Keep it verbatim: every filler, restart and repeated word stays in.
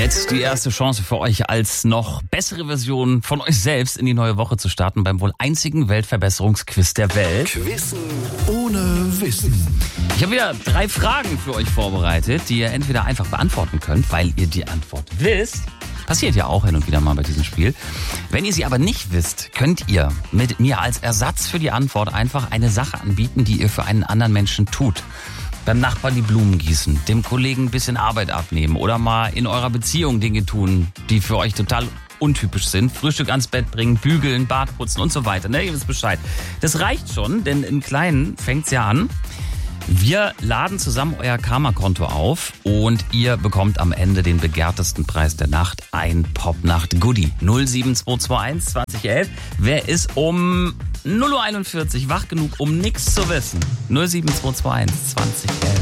Jetzt die erste Chance für euch, als noch bessere Version von euch selbst in die neue Woche zu starten beim wohl einzigen Weltverbesserungsquiz der Welt. Quizzen ohne Wissen. Ich habe wieder drei Fragen für euch vorbereitet, die ihr entweder einfach beantworten könnt, weil ihr die Antwort wisst. Passiert ja auch hin und wieder mal bei diesem Spiel. Wenn ihr sie aber nicht wisst, könnt ihr mit mir als Ersatz für die Antwort einfach eine Sache anbieten, die ihr für einen anderen Menschen tut. Beim Nachbarn die Blumen gießen, dem Kollegen ein bisschen Arbeit abnehmen oder mal in eurer Beziehung Dinge tun, die für euch total untypisch sind. Frühstück ans Bett bringen, bügeln, Bart putzen und so weiter. Ne, ihr wisst Bescheid. Das reicht schon, denn im Kleinen fängt's ja an. Wir laden zusammen euer Karma-Konto auf und ihr bekommt am Ende den begehrtesten Preis der Nacht, ein Popnacht-Goodie. null sieben zwei zwei eins zwanzig elf. Wer ist um null Uhr einundvierzig wach genug, um nichts zu wissen? null sieben zwei zwei eins zwanzig elf.